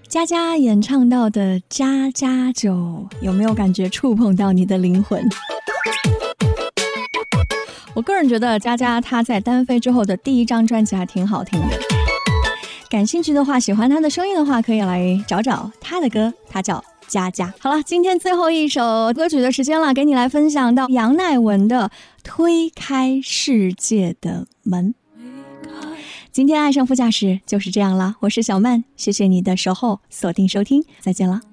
佳佳演唱到的家家酒，有没有感觉触碰到你的灵魂？我个人觉得佳佳她在单飞之后的第一张专辑还挺好听的，感兴趣的话，喜欢她的声音的话，可以来找找她的歌，她叫佳佳。好了，今天最后一首歌曲的时间了，给你来分享到杨乃文的《推开世界的门》。今天爱上副驾驶就是这样了，我是小曼，谢谢你的守候锁定收听，再见了。